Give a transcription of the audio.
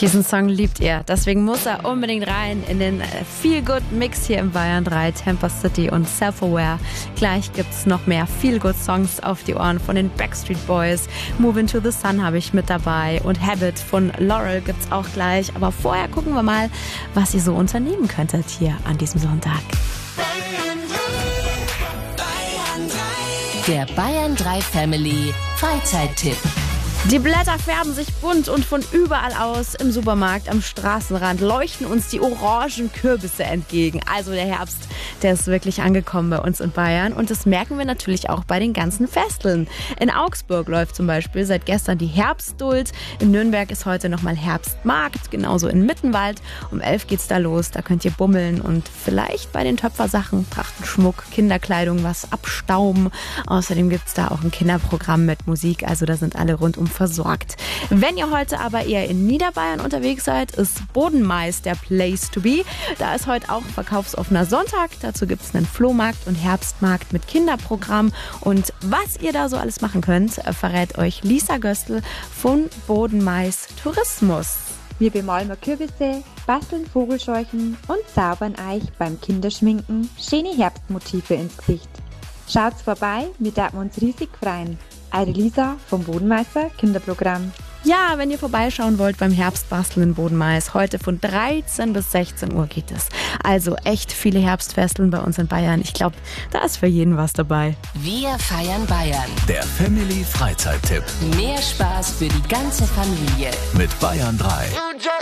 Diesen Song liebt ihr, deswegen muss er unbedingt rein in den Feel-Good-Mix hier im Bayern 3, Tampa City und Self-Aware. Gleich gibt's noch mehr Feel-Good-Songs auf die Ohren von den Backstreet Boys. Move Into the Sun habe ich mit dabei und Habit von Laurel gibt's auch gleich. Aber vorher gucken wir mal, was ihr so unternehmen könntet hier an diesem Sonntag. Der Bayern 3 Family Freizeittipp. Die Blätter färben sich bunt und von überall aus im Supermarkt am Straßenrand leuchten uns die orangen Kürbisse entgegen. Also der Herbst, der ist wirklich angekommen bei uns in Bayern und das merken wir natürlich auch bei den ganzen Festeln. In Augsburg läuft zum Beispiel seit gestern die Herbstduld. In Nürnberg ist heute nochmal Herbstmarkt, genauso in Mittenwald. Um 11 geht's da los, da könnt ihr bummeln und vielleicht bei den Töpfersachen, Trachtenschmuck, Kinderkleidung was abstauben. Außerdem gibt's da auch ein Kinderprogramm mit Musik, also da sind alle rundum versorgt. Wenn ihr heute aber eher in Niederbayern unterwegs seid, ist Bodenmais der Place to be. Da ist heute auch verkaufsoffener Sonntag. Dazu gibt es einen Flohmarkt und Herbstmarkt mit Kinderprogramm. Und was ihr da so alles machen könnt, verrät euch Lisa Göstl von Bodenmais Tourismus. Wir bemalen Kürbisse, basteln Vogelscheuchen und zaubern euch beim Kinderschminken schöne Herbstmotive ins Gesicht. Schaut's vorbei, wir dürfen uns riesig freuen. Eure Lisa vom Bodenmeister Kinderprogramm. Ja, wenn ihr vorbeischauen wollt beim Herbstbasteln in Bodenmais, heute von 13 bis 16 Uhr geht es. Also echt viele Herbstfesteln bei uns in Bayern. Ich glaube, da ist für jeden was dabei. Wir feiern Bayern. Der Family Freizeittipp Mehr Spaß für die ganze Familie. mit Bayern 3.